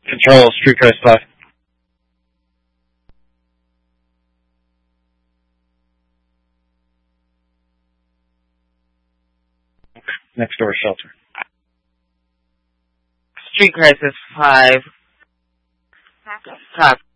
Control, Street Crisis 5. Next door shelter. Street Crisis 5. Copy.